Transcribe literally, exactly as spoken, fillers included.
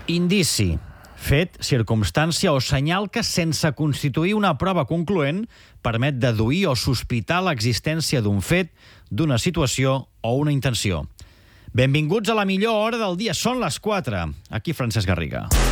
Indici, fet, circumstància o senyal que, sense constituir una prova concloent, permet deduir o sospitar l'existència d'un fet, d'una situació o una intenció. Benvinguts a la millor hora del dia. Són les quatre. Aquí Francesc Garriga.